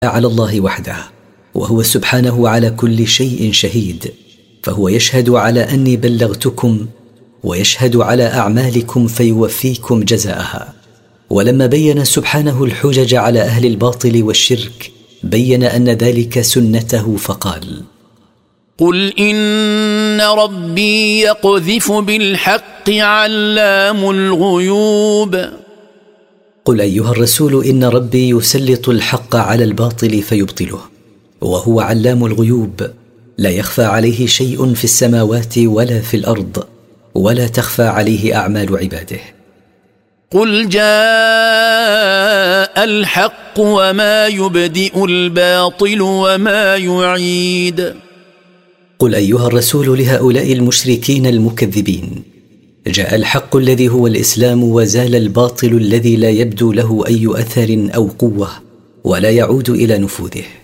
على الله وحده، وهو سبحانه على كل شيء شهيد، فهو يشهد على أني بلغتكم ويشهد على أعمالكم فيوفيكم جزاءها. ولما بين سبحانه الحجج على أهل الباطل والشرك بين أن ذلك سنته فقال: قل إن ربي يقذف بالحق علام الغيوب. قل أيها الرسول إن ربي يسلط الحق على الباطل فيبطله، وهو علام الغيوب، لا يخفى عليه شيء في السماوات ولا في الأرض، ولا تخفى عليه أعمال عباده. قل جاء الحق وما يبدئ الباطل وما يعيد. قل أيها الرسول لهؤلاء المشركين المكذبين: جاء الحق الذي هو الإسلام، وزال الباطل الذي لا يبدو له أي أثر أو قوة ولا يعود إلى نفوذه.